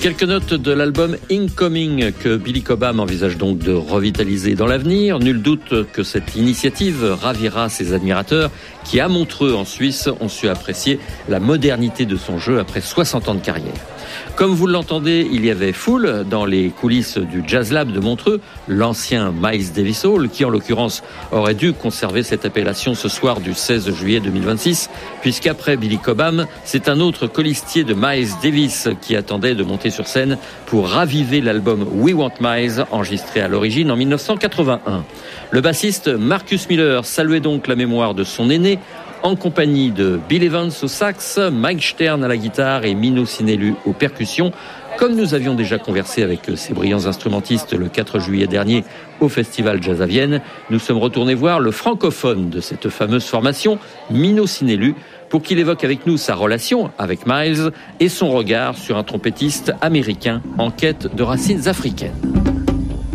Quelques notes de l'album Incoming que Billy Cobham envisage donc de revitaliser dans l'avenir. Nul doute que cette initiative ravira ses admirateurs qui, à Montreux en Suisse, ont su apprécier la modernité de son jeu après 60 ans de carrière. Comme vous l'entendez, il y avait foule dans les coulisses du Jazz Lab de Montreux, l'ancien Miles Davis Hall, qui en l'occurrence aurait dû conserver cette appellation ce soir du 16 juillet 2026, puisqu'après Billy Cobham, c'est un autre colistier de Miles Davis qui attendait de monter sur scène pour raviver l'album We Want Miles, enregistré à l'origine en 1981. Le bassiste Marcus Miller saluait donc la mémoire de son aîné, en compagnie de Bill Evans au sax, Mike Stern à la guitare et Mino Sinelu aux percussions. Comme nous avions déjà conversé avec ces brillants instrumentistes le 4 juillet dernier au Festival Jazz à Vienne, nous sommes retournés voir le francophone de cette fameuse formation, Mino Sinelu, pour qu'il évoque avec nous sa relation avec Miles et son regard sur un trompettiste américain en quête de racines africaines.